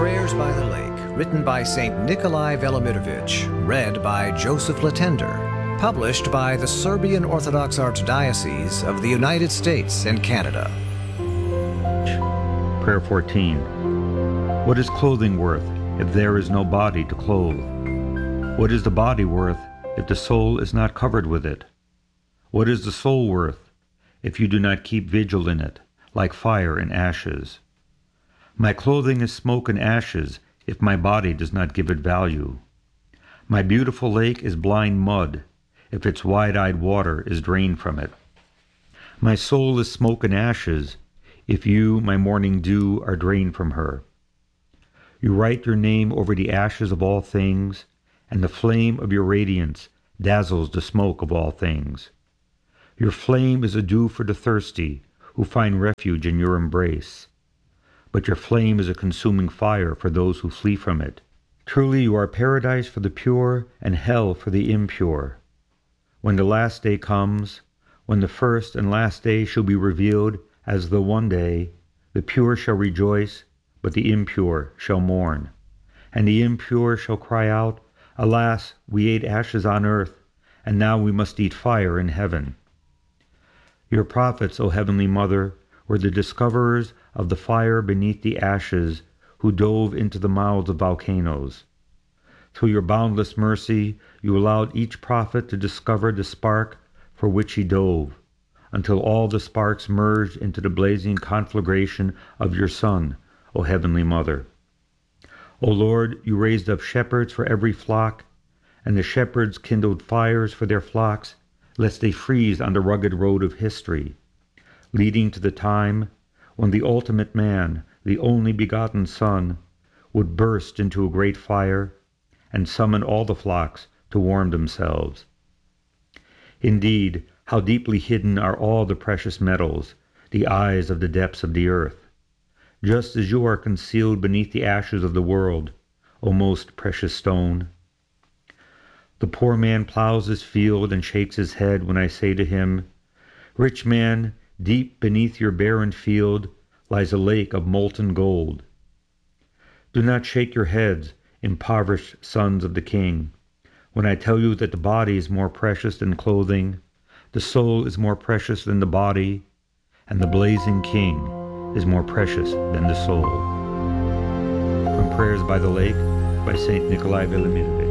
Prayers by the Lake, written by St. Nikolai Velimirovich, read by Joseph Latender, published by the Serbian Orthodox Archdiocese of the United States and Canada. Prayer 14. What is clothing worth if there is no body to clothe? What is the body worth if the soul is not covered with it? What is the soul worth if you do not keep vigil in it, like fire in ashes? My clothing is smoke and ashes if my body does not give it value. My beautiful lake is blind mud if its wide-eyed water is drained from it. My soul is smoke and ashes if you, my morning dew, are drained from her. You write your name over the ashes of all things, and the flame of your radiance dazzles the smoke of all things. Your flame is a dew for the thirsty, who find refuge in your embrace. But your flame is a consuming fire for those who flee from it. Truly you are paradise for the pure and hell for the impure. When the last day comes, when the first and last day shall be revealed as the one day, the pure shall rejoice, but the impure shall mourn. And the impure shall cry out, Alas, we ate ashes on earth, and now we must eat fire in heaven. Your prophets, O Heavenly Mother, were the discoverers of the fire beneath the ashes, who dove into the mouths of volcanoes. Through your boundless mercy, you allowed each prophet to discover the spark for which he dove, until all the sparks merged into the blazing conflagration of your Son, O Heavenly Mother. O Lord, you raised up shepherds for every flock, and the shepherds kindled fires for their flocks, lest they freeze on the rugged road of history, leading to the time when the ultimate man, the only begotten Son, would burst into a great fire and summon all the flocks to warm themselves. Indeed, how deeply hidden are all the precious metals, the eyes of the depths of the earth, just as you are concealed beneath the ashes of the world, O most precious stone. The poor man plows his field and shakes his head when I say to him, Rich man, deep beneath your barren field lies a lake of molten gold. Do not shake your heads, impoverished sons of the King, when I tell you that the body is more precious than clothing, the soul is more precious than the body, and the blazing King is more precious than the soul. From Prayers by the Lake by St. Nikolai Velimirovich.